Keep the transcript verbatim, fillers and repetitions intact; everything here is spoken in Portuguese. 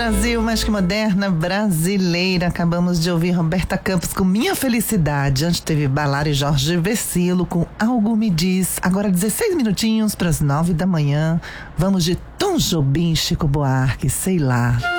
Brasil, mais que moderna, brasileira. Acabamos de ouvir Roberta Campos com Minha Felicidade. Antes teve Ballar e Jorge Vecilo com Algo Me Diz. Agora dezesseis minutinhos para as nove da manhã. Vamos de Tom Jobim, Chico Buarque, sei lá.